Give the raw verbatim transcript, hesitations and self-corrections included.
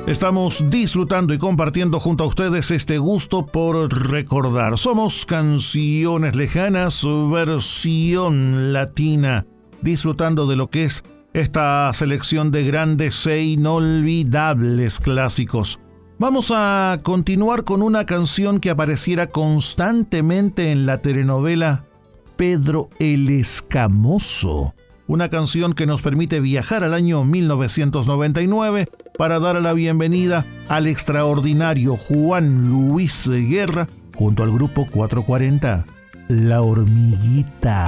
Estamos disfrutando y compartiendo junto a ustedes este gusto por recordar. Somos Canciones Lejanas, versión latina, disfrutando de lo que es esta selección de grandes e inolvidables clásicos. Vamos a continuar con una canción que apareciera constantemente en la telenovela Pedro el Escamoso. Una canción que nos permite viajar al año mil novecientos noventa y nueve para dar la bienvenida al extraordinario Juan Luis Guerra junto al grupo cuatrocientos cuarenta, La Hormiguita.